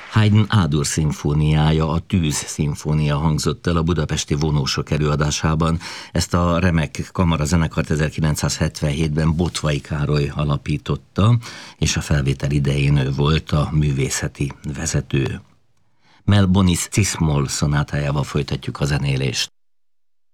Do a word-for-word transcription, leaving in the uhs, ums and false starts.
Haydn A-dur szimfóniája, a Tűz szimfónia hangzott el a budapesti vonósok előadásában. Ezt a remek kamarazenekart ezerkilencszázhetvenhétben Bottvai Károly alapította, és a felvétel idején ő volt a művészeti vezető. Mel Bonis Cis-moll szonátájával folytatjuk a zenélést.